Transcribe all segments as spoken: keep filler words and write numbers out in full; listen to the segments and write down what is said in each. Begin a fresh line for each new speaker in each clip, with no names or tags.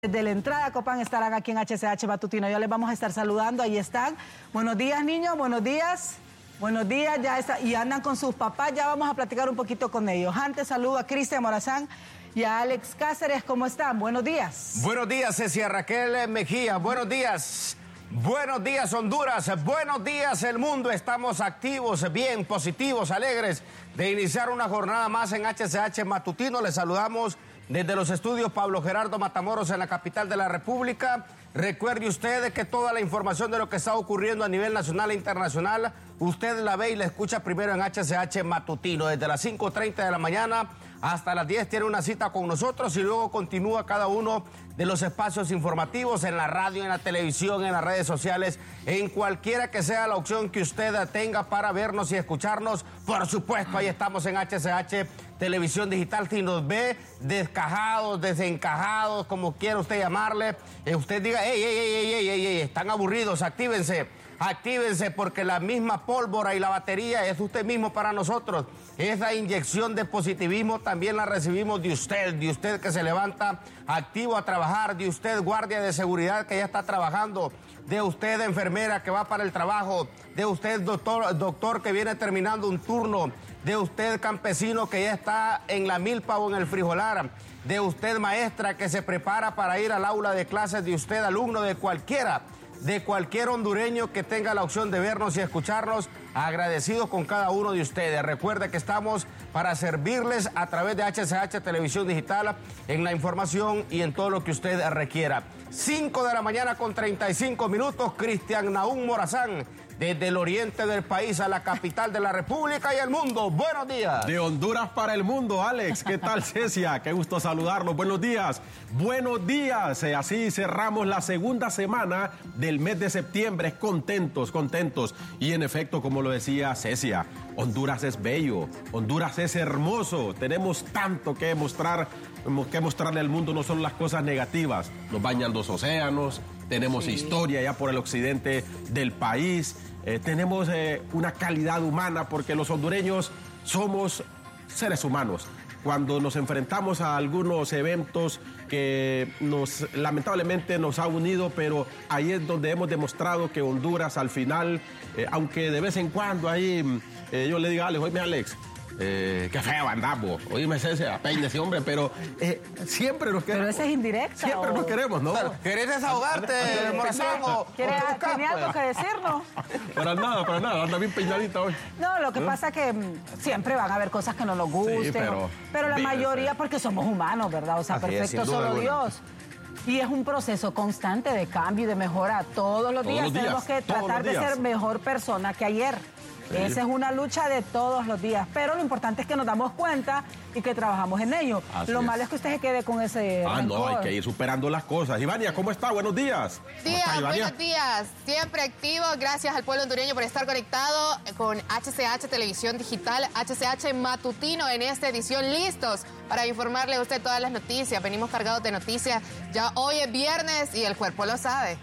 Desde la entrada a Copán estarán aquí en H C H Matutino. Ya les vamos a estar saludando, ahí están. Buenos días, niños, buenos días. Buenos días, ya está, y andan con sus papás, ya vamos a platicar un poquito con ellos. Antes saludo a Cristian Morazán y a Alex Cáceres, ¿cómo están? Buenos días.
Buenos días, Cecia Raquel Mejía, buenos días. Buenos días, Honduras, buenos días, el mundo. Estamos activos, bien, positivos, alegres de iniciar una jornada más en H C H Matutino. Les saludamos desde los estudios Pablo Gerardo Matamoros en la capital de la República. Recuerde usted que toda la información de lo que está ocurriendo a nivel nacional e internacional, usted la ve y la escucha primero en H C H Matutino. Desde las cinco treinta de la mañana hasta las diez tiene una cita con nosotros y luego continúa cada uno de los espacios informativos en la radio, en la televisión, en las redes sociales, en cualquiera que sea la opción que usted tenga para vernos y escucharnos. Por supuesto, ahí estamos en H C H Televisión Digital. Si nos ve descajados, desencajados, como quiera usted llamarle, eh, usted diga, ey, ey, ey, ey, ey, ey, ey, están aburridos, actívense. Actívense porque la misma pólvora y la batería es usted mismo para nosotros. Esa inyección de positivismo también la recibimos de usted, de usted que se levanta activo a trabajar, de usted guardia de seguridad que ya está trabajando, de usted enfermera que va para el trabajo, de usted doctor, doctor que viene terminando un turno, de usted campesino que ya está en la milpa o en el frijolar, de usted maestra que se prepara para ir al aula de clases, de usted alumno, de cualquiera. De cualquier hondureño que tenga la opción de vernos y escucharnos, agradecidos con cada uno de ustedes. Recuerde que estamos para servirles a través de H C H Televisión Digital en la información y en todo lo que usted requiera. cinco de la mañana con treinta y cinco minutos, Cristian Nahum Morazán, desde el oriente del país a la capital de la República y el mundo. Buenos días.
De Honduras para el mundo, Alex. ¿Qué tal, Cecia? Qué gusto saludarlos. Buenos días. Buenos días. Eh, así cerramos la segunda semana del mes de septiembre. Contentos, contentos. Y en efecto, como lo decía Cecia, Honduras es bello. Honduras es hermoso. Tenemos tanto que mostrar, que mostrarle al mundo, no solo las cosas negativas. Nos bañan dos océanos. Tenemos sí. historia ya por el occidente del país. Eh, tenemos eh, una calidad humana porque los hondureños somos seres humanos. Cuando nos enfrentamos a algunos eventos que nos lamentablemente nos ha unido, pero ahí es donde hemos demostrado que Honduras al final, eh, aunque de vez en cuando ahí eh, yo le diga a Alex, oye Alex, Eh, qué feo andamos, oíme Cecia, peínese hombre, pero eh, siempre nos queremos.
Pero ese es indirecto.
Siempre o... nos queremos, ¿no?
¿Querés desahogarte, Morazán?
¿Quieres tener algo que decirnos?
Para nada, para nada, anda bien peinadita hoy.
No, lo que ¿Eh? pasa es que m, siempre van a haber cosas que no nos gusten, sí, pero, pero la mayoría, porque somos humanos, ¿verdad? O sea, así perfecto es, solo alguna. Dios. Y es un proceso constante de cambio y de mejora. Todos los días, todos los días tenemos que tratar de ser mejor persona que ayer. Sí. Esa es una lucha de todos los días, pero lo importante es que nos damos cuenta y que trabajamos en ello. Así lo es. malo es que usted se quede con ese
Ah, rencor. No, hay que ir superando las cosas. Ivania, ¿cómo está? Buenos días.
Días, está, buenos días. Siempre activo. Gracias al pueblo hondureño por estar conectado con H C H Televisión Digital, H C H Matutino en esta edición. Listos para informarle a usted todas las noticias. Venimos cargados de noticias. Ya hoy es viernes y el cuerpo lo sabe.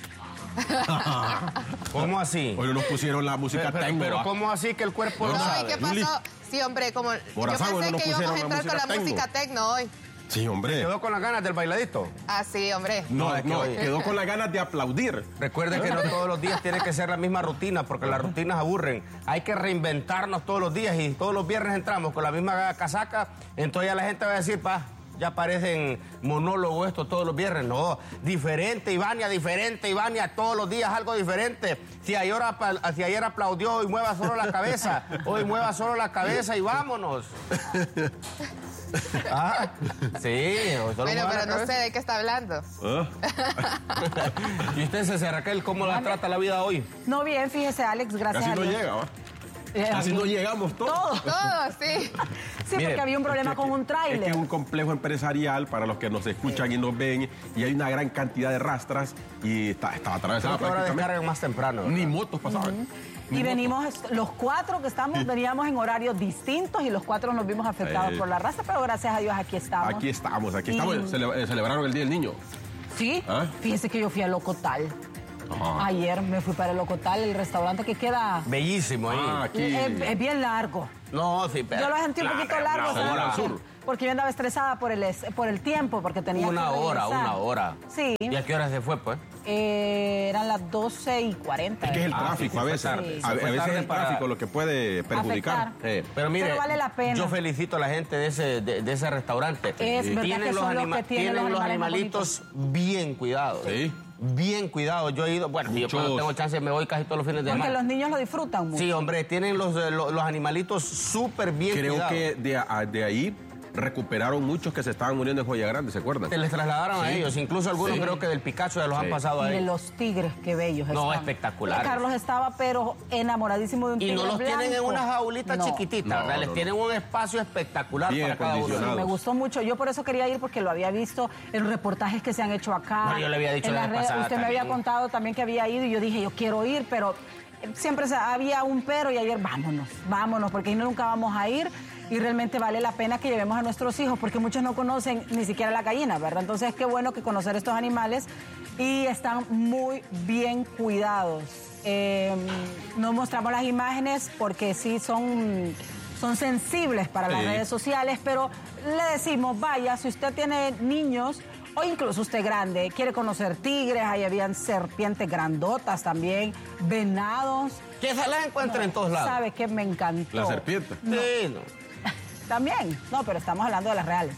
¿Cómo así?
Hoy nos pusieron la música
pero,
tecno.
Pero ¿cómo así que el cuerpo
no,
lo sabe?
¿Y qué pasó? Sí, hombre, como
Por
yo pensé
no
que íbamos a entrar con la
tecno.
música tecno hoy.
Sí, hombre.
¿Quedó con las ganas del bailadito?
Ah, sí, hombre.
No, no, no quedó con las ganas de aplaudir.
Recuerden que no todos los días tiene que ser la misma rutina, porque las rutinas aburren. Hay que reinventarnos todos los días y todos los viernes entramos con la misma casaca, entonces ya la gente va a decir, pa, ya parecen monólogos esto todos los viernes. No, diferente, Ivania, diferente, Ivania, todos los días algo diferente. Si ayer, si ayer aplaudió, hoy mueva solo la cabeza, hoy mueva solo la cabeza y vámonos. Ah, sí.
Bueno, pero no sé de qué está hablando.
¿Ah?
¿Y usted, Cecia Raquel, cómo la trata la vida hoy?
No, bien, fíjese, Alex, gracias
Casi
a Dios.
no llega, ¿va?
Eh,
Casi no llegamos todos.
Todos.
Todos, sí.
Sí, Mire, porque había un problema
es que,
con un tráiler.
Es que es un complejo empresarial para los que nos escuchan sí. y nos ven, y hay una gran cantidad de rastras y está, estaba atravesada
prácticamente. Ahora descargan más temprano, ¿verdad?
Ni motos pasaban. Uh-huh.
Y venimos, los cuatro que estamos, veníamos en horarios distintos y los cuatro nos vimos afectados eh, por la raza, pero gracias a Dios aquí estamos.
Aquí estamos, aquí y... estamos. Cele celebraron el Día del Niño.
Sí, ¿Ah? Fíjese que yo fui a Locotal. Ajá. Ayer me fui para el Locotal, el restaurante que queda...
Bellísimo ahí.
Ah, aquí.
Es, es bien largo.
No, sí, pero...
Yo lo sentí un poquito largo.
La, la, al sur.
porque yo andaba estresada por el, por el tiempo, porque tenía
una
que
hora,
regresar.
una hora.
Sí.
¿Y a qué hora se fue, pues?
Eh, eran las doce y cuarenta.
Es que es el
Ah,
tráfico
sí,
a veces.
tarde.
A, a
Sí.
veces es el
Para-
tráfico lo que puede perjudicar.
Afectar.
Sí, pero mire,
Pero vale la pena.
yo felicito a la gente de ese, de, de ese restaurante.
Es verdad que
tienen los,
son los
anima-
que tienen
tienen
los
los
animales más
animalitos bien cuidados.
Sí.
Bien cuidados. Yo he ido, bueno, yo cuando tengo chance me voy casi todos los fines de
Porque
semana.
los niños lo disfrutan mucho.
Sí, hombre, tienen los, eh, los, los animalitos súper bien
Creo
cuidados.
que de, a- de ahí recuperaron muchos que se estaban muriendo en Joya Grande, ¿se acuerdan?
Se les trasladaron a
Sí.
ellos, incluso algunos
Sí.
creo que del Picacho ya los
Sí.
han pasado
Y
ahí.
de los tigres, qué bellos
No,
están.
espectaculares.
Carlos estaba, pero enamoradísimo de un
Y
tigre
no los tienen en
blanco.
una jaulita
No.
chiquitita,
No,
¿verdad?
no,
les
no.
tienen un espacio espectacular
Bien
para cada uno.
acondicionado.
Me gustó mucho. Yo por eso quería ir, porque lo había visto en los reportajes que se han hecho acá.
Bueno, yo le había dicho
en
la
las
vez
redes.
pasada
Usted me había
también.
contado también que había ido y yo dije, yo quiero ir, pero siempre se- había un pero y ayer vámonos, vámonos, porque ahí nunca vamos a ir. Y realmente vale la pena que llevemos a nuestros hijos, porque muchos no conocen ni siquiera la gallina, ¿verdad? Entonces, qué bueno que conocer estos animales y están muy bien cuidados. Eh, no mostramos las imágenes porque sí son, son sensibles para las
Sí.
redes sociales, pero le decimos, vaya, si usted tiene niños o incluso usted grande, quiere conocer tigres, ahí habían serpientes grandotas también, venados.
Que se las encuentren en todos lados.
¿Sabe qué me encantó?
La serpiente.
Sí, no.
También, no, pero estamos hablando de las reales.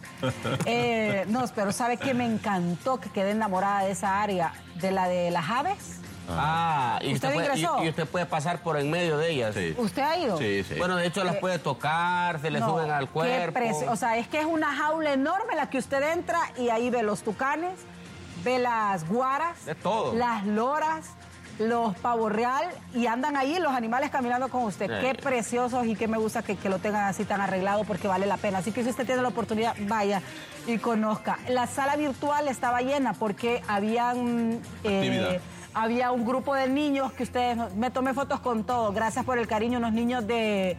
Eh, no, pero ¿sabe qué me encantó? Que quedé enamorada de esa área, de la de las aves.
Ah, y
¿Usted
usted, puede, y,
ingresó?
y usted puede pasar por en medio de ellas.
Sí.
¿Usted ha ido?
Sí, sí.
Bueno, de hecho las
Eh,
puede tocar, se le
No,
suben al
qué
cuerpo.
preci- O sea, es que es una jaula enorme la que usted entra y ahí ve los tucanes, ve las guaras,
De todo.
las loras, los pavos real y andan ahí los animales caminando con usted.
Sí.
Qué preciosos y qué me gusta que, que lo tengan así tan arreglado porque vale la pena. Así que si usted tiene la oportunidad, vaya y conozca. La sala virtual estaba llena porque habían... eh,
Actividad.
había un grupo de niños que ustedes... Me tomé fotos con todos. Gracias por el cariño. Unos niños de...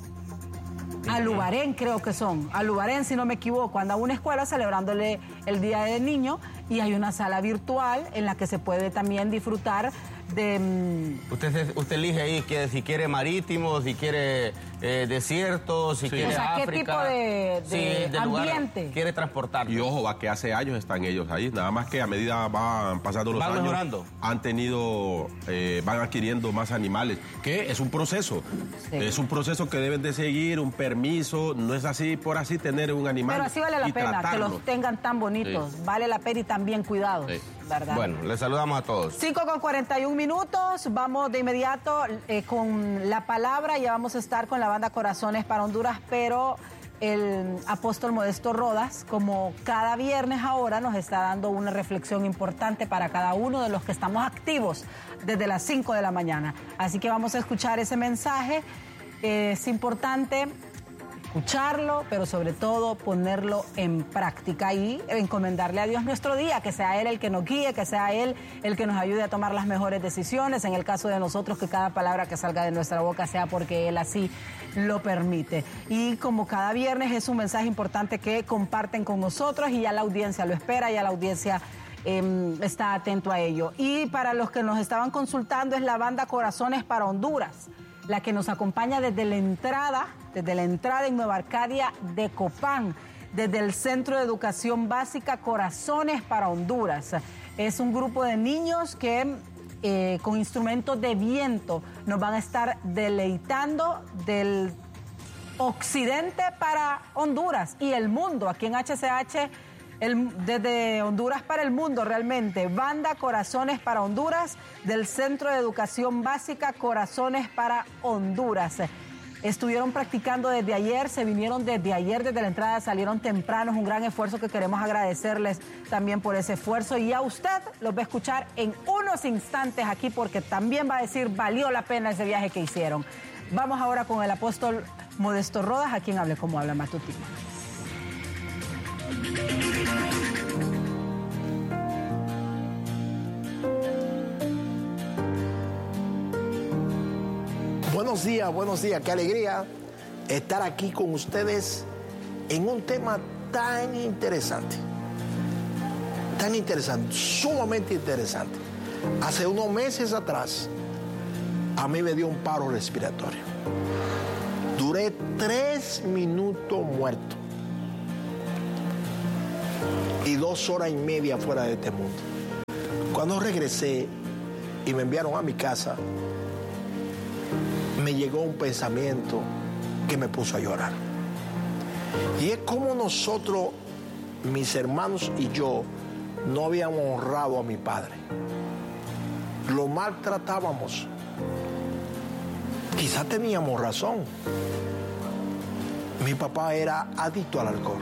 Alubarén creo que son, Alubarén si no me equivoco, anda a una escuela celebrándole el Día del Niño y hay una sala virtual en la que se puede también disfrutar de... mm,
Usted, se- usted elige ahí que si quiere marítimo, si quiere eh, desierto, si quiere
O sea, ¿qué
África.
tipo de- de
Sí, lugar
ambiente?
quiere transportar.
Y ojo, va que hace años están ellos ahí, nada más que a medida van pasando los
Van
años,
mejorando.
han tenido, eh, van adquiriendo más animales, que es un proceso,
Sí.
es un proceso que deben de seguir, un permiso, no es así por así tener un animal.
Pero así vale la
y
pena,
tratarlo.
que los tengan tan bonitos,
Sí.
vale la pena y tan bien cuidados,
Sí.
¿verdad?
Bueno, les saludamos a todos.
cinco con cuarenta y un minutos, vamos de inmediato eh, con la palabra, ya vamos a estar con la banda Corazones para Honduras, pero el apóstol Modesto Rodas, como cada viernes ahora, nos está dando una reflexión importante para cada uno de los que estamos activos desde las cinco de la mañana. Así que vamos a escuchar ese mensaje, eh, es importante escucharlo, pero sobre todo ponerlo en práctica y encomendarle a Dios nuestro día, que sea Él el que nos guíe, que sea Él el que nos ayude a tomar las mejores decisiones. En el caso de nosotros, que cada palabra que salga de nuestra boca sea porque Él así lo permite. Y como cada viernes es un mensaje importante que comparten con nosotros y ya la audiencia lo espera, ya la audiencia eh, está atento a ello. Y para los que nos estaban consultando es la banda Corazones para Honduras, la que nos acompaña desde la entrada, desde la entrada en Nueva Arcadia de Copán, desde el Centro de Educación Básica Corazones para Honduras. Es un grupo de niños que eh, con instrumentos de viento nos van a estar deleitando del occidente para Honduras y el mundo, aquí en H C H. El, desde Honduras para el mundo realmente, banda Corazones para Honduras del Centro de Educación Básica Corazones para Honduras. Estuvieron practicando desde ayer, se vinieron desde ayer, desde la entrada, salieron temprano, es un gran esfuerzo que queremos agradecerles también por ese esfuerzo y a usted los va a escuchar en unos instantes aquí porque también va a decir valió la pena ese viaje que hicieron. Vamos ahora con el apóstol Modesto Rodas, a quien hable como habla matutino.
Buenos días, buenos días, qué alegría estar aquí con ustedes en un tema tan interesante, tan interesante, sumamente interesante. Hace unos meses atrás, a mí me dio un paro respiratorio. Duré tres minutos muerto. y dos horas y media fuera de este mundo. Cuando regresé y me enviaron a mi casa, me llegó un pensamiento que me puso a llorar. Y es como nosotros, mis hermanos y yo, no habíamos honrado a mi padre. Lo maltratábamos. Quizás teníamos razón. Mi papá era adicto al alcohol.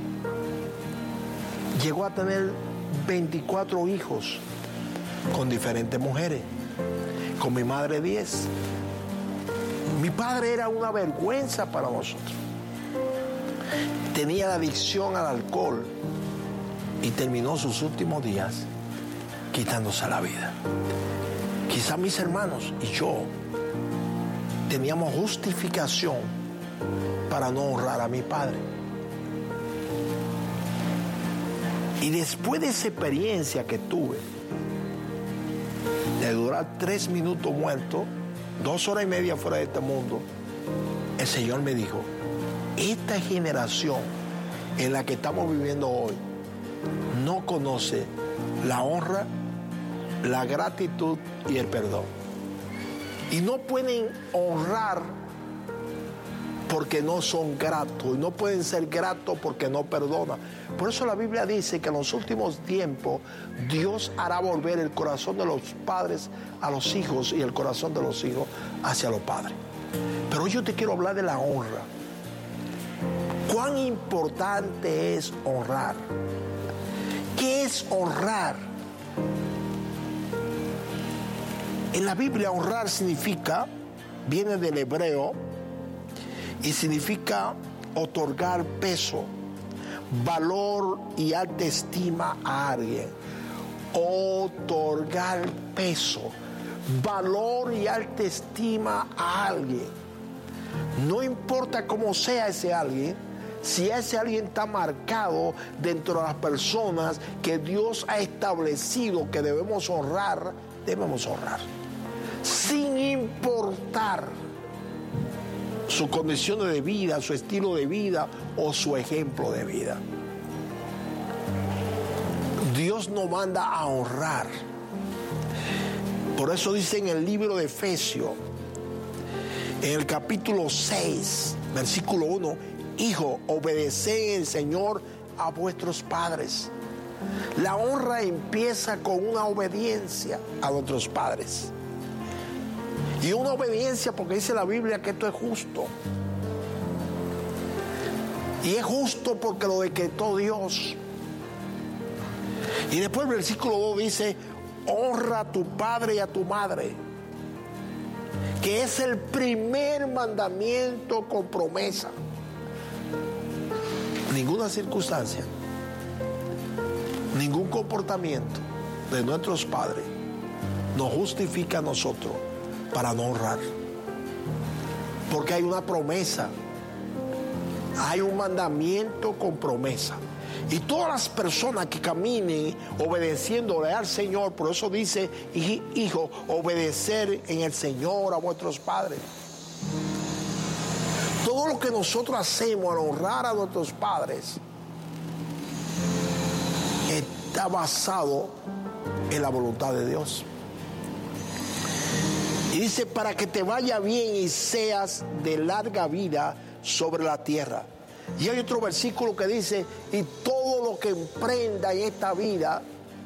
Llegó a tener veinticuatro hijos con diferentes mujeres. Con mi madre diez. Mi padre era una vergüenza para nosotros. Tenía la adicción al alcohol y terminó sus últimos días quitándose la vida. Quizás mis hermanos y yo teníamos justificación para no honrar a mi padre. Y después de esa experiencia que tuve, de durar tres minutos muerto, dos horas y media fuera de este mundo, el Señor me dijo, esta generación en la que estamos viviendo hoy no conoce la honra, la gratitud y el perdón. Y no pueden honrar porque no son gratos, y no pueden ser gratos porque no perdonan. Por eso la Biblia dice que en los últimos tiempos Dios hará volver el corazón de los padres a los hijos y el corazón de los hijos hacia los padres. Pero yo te quiero hablar de la honra. ¿Cuán importante es honrar? ¿Qué es honrar? En la Biblia honrar significa, viene del hebreo, y significa otorgar peso, valor y alta estima a alguien. Otorgar peso, valor y alta estima a alguien. No importa cómo sea ese alguien, si ese alguien está marcado dentro de las personas que Dios ha establecido que debemos honrar, debemos honrar. Sin importar su condición de vida, su estilo de vida o su ejemplo de vida. Dios nos manda a honrar. Por eso dice en el libro de Efesios, en el capítulo seis, versículo uno, hijo, obedeced en el Señor a vuestros padres. La honra empieza con una obediencia a nuestros padres. Y una obediencia porque dice la Biblia que esto es justo. Y es justo porque lo decretó Dios. Y después el versículo dos dice, honra a tu padre y a tu madre, que es el primer mandamiento con promesa. Ninguna circunstancia, ningún comportamiento de nuestros padres nos justifica a nosotros para no honrar. Porque hay una promesa, hay un mandamiento con promesa. Y todas las personas que caminen obedeciéndole al Señor, por eso dice, hijo, obedecer en el Señor a vuestros padres. Todo lo que nosotros hacemos al honrar a nuestros padres está basado en la voluntad de Dios. Y dice, para que te vaya bien y seas de larga vida sobre la tierra. Y hay otro versículo que dice, y todo lo que emprenda en esta vida,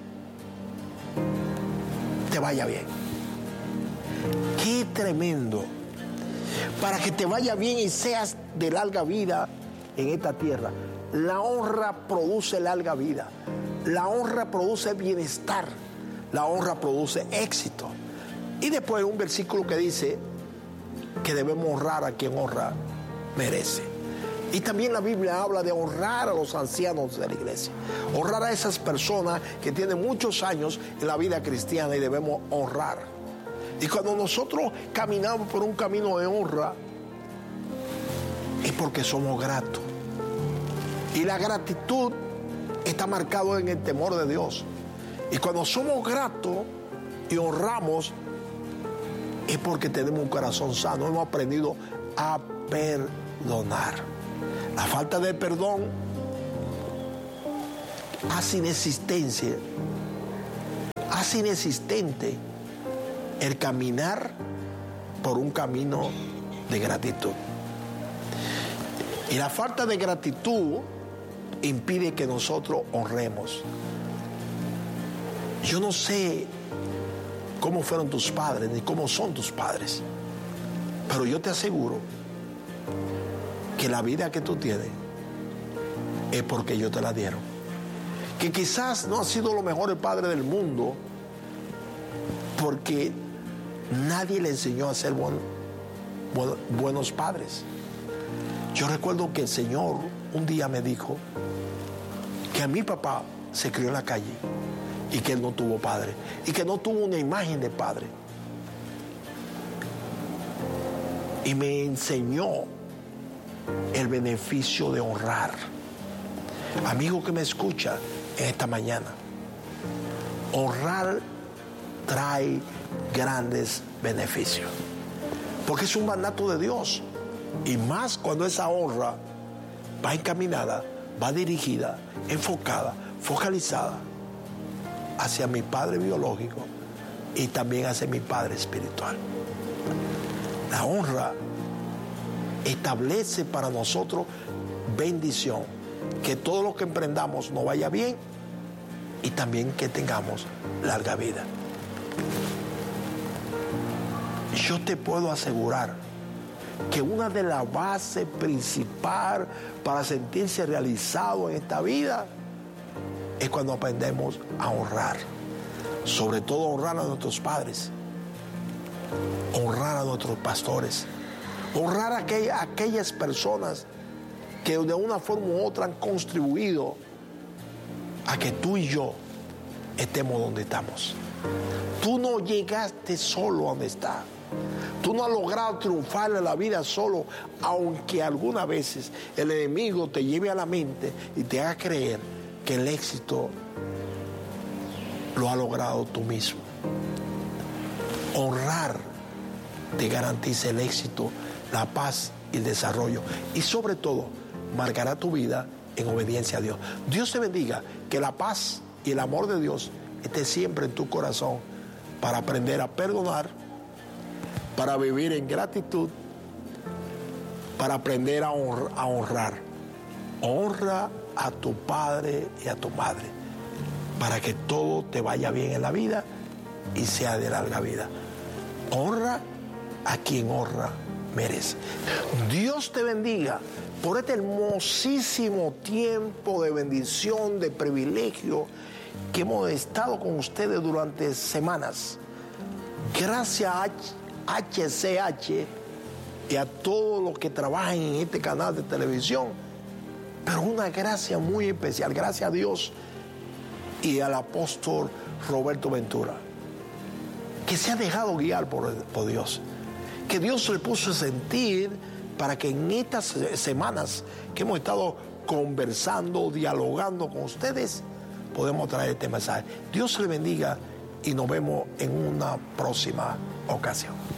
te vaya bien. ¡Qué tremendo! Para que te vaya bien y seas de larga vida en esta tierra. La honra produce larga vida. La honra produce bienestar. La honra produce éxito. Y después un versículo que dice que debemos honrar a quien honra merece. Y también la Biblia habla de honrar a los ancianos de la iglesia. Honrar a esas personas que tienen muchos años en la vida cristiana y debemos honrar. Y cuando nosotros caminamos por un camino de honra, es porque somos gratos. Y la gratitud está marcada en el temor de Dios. Y cuando somos gratos y honramos, es porque tenemos un corazón sano. Hemos aprendido a perdonar. La falta de perdón hace inexistencia, hace inexistente el caminar por un camino de gratitud. Y la falta de gratitud impide que nosotros honremos. Yo no sé cómo fueron tus padres ni cómo son tus padres, pero yo te aseguro que la vida que tú tienes es porque ellos te la dieron. Que quizás no han sido los mejores padres del mundo porque nadie le enseñó a ser buen, buen, buenos padres. Yo recuerdo que el Señor un día me dijo que a mi papá se crió en la calle y que él no tuvo padre y que no tuvo una imagen de padre. Y me enseñó el beneficio de honrar. Amigo que me escucha en esta mañana, honrar trae grandes beneficios, porque es un mandato de Dios, y más cuando esa honra va encaminada, va dirigida, enfocada, focalizada hacia mi padre biológico y también hacia mi padre espiritual. La honra establece para nosotros bendición, que todo lo que emprendamos nos vaya bien y también que tengamos larga vida. Yo te puedo asegurar que una de las bases principales para sentirse realizado en esta vida es cuando aprendemos a honrar. Sobre todo honrar a nuestros padres, honrar a nuestros pastores, honrar a aquellas, a aquellas personas que de una forma u otra han contribuido a que tú y yo estemos donde estamos. Tú no llegaste solo a donde estás. Tú no has logrado triunfar en la vida solo, aunque algunas veces el enemigo te lleve a la mente y te haga creer que el éxito lo has logrado tú mismo. Honrar te garantiza el éxito, la paz y el desarrollo, y sobre todo marcará tu vida en obediencia a Dios. Dios te bendiga, que la paz y el amor de Dios esté siempre en tu corazón para aprender a perdonar, para vivir en gratitud, para aprender a honrar, a honrar. Honra a tu padre y a tu madre para que todo te vaya bien en la vida y sea de larga vida. Honra a quien honra merece. Dios te bendiga por este hermosísimo tiempo de bendición, de privilegio que hemos estado con ustedes durante semanas. Gracias a H C H y a todos los que trabajan en este canal de televisión, pero una gracia muy especial, gracias a Dios y al apóstol Roberto Ventura, que se ha dejado guiar por, por Dios, que Dios le puso a sentir para que en estas semanas que hemos estado conversando, dialogando con ustedes, podemos traer este mensaje. Dios le bendiga y nos vemos en una próxima ocasión.